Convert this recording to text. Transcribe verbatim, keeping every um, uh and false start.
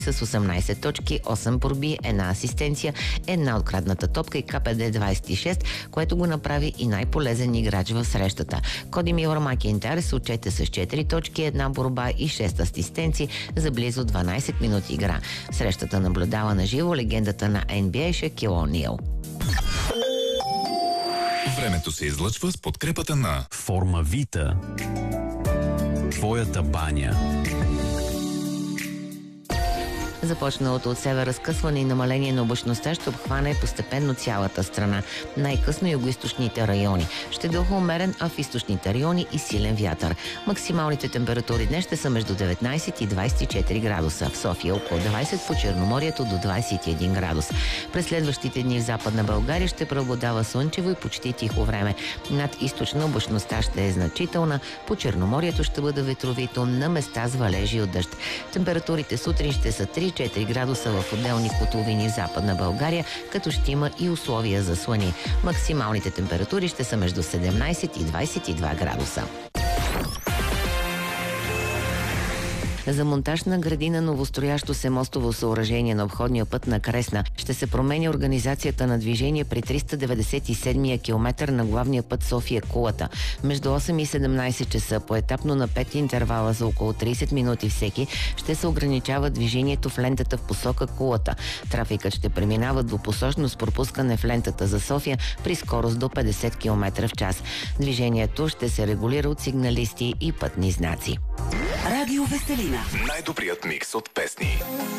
с осемнайсет точки, осем борби, една асистенция, една открадната топка и КПД двайсет и шест, което го направи и най-полезен играч в срещата. Кодимир Макинтар се отчете с четири точки, една борба и шест асистенции за близо дванайсет минути игра. Срещата наблюдава на живо легендата на Н Б А Шакил О'Нил. Времето се излъчва с подкрепата на Формавита. Твоята баня. Започналото от север разкъсване и намаление на облачността ще обхване постепенно цялата страна, най-късно югоизточните райони. Ще духа умерен, а в източните райони и силен вятър. Максималните температури днес ще са между деветнайсет и двайсет и четири градуса. В София около двайсет, по Черноморието до двайсет и един градус. През следващите дни в Западна България ще преобладава слънчево и почти тихо време. Над източна облачността ще е значителна, по Черноморието ще бъде ветровито, на места с валежи от дъжд. Температурите сутрин ще са три-четири градуса в отделни котловини в Западна България, като ще има и условия за слани. Максималните температури ще са между седемнайсет и двайсет и два градуса. За монтаж на градина новостроящо се мостово съоръжение на обходния път на Кресна ще се променя организацията на движение при триста деветдесет и седмия километър на главния път София-Кулата. Между осем и седемнайсет часа, поетапно на пет интервала за около трийсет минути всеки, ще се ограничава движението в лентата в посока Кулата. Трафикът ще преминава двупосочно с пропускане в лентата за София при скорост до петдесет километра в час. Движението ще се регулира от сигналисти и пътни знаци. Радио Веселина. най-добрият микс от песни.